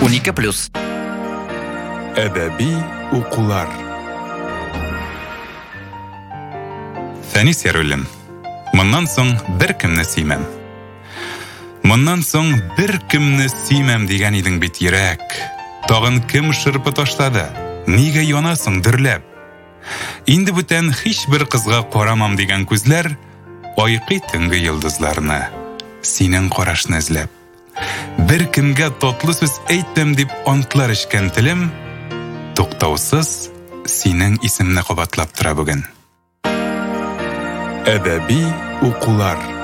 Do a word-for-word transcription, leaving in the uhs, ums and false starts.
унике плюс. Әдәби укулар. Фәнис Яруллин. Моннан соң бер кемне сөймәм. Моннан соң бер кемне сөймәм дигән идең бит йөрәк. Тагын кем шырпы ташлады? Нигә янасың дөрләп? Инде бүтән һич бер кызга карамам дигән күзләр айкый төнге йолдызларны, синең карашны эзләп. Бер кемгә татлы сүз әйтәм дип антлар ишкән телем, туктаусыз синең исемне кабатлап тора бүген. Әдәби укулар.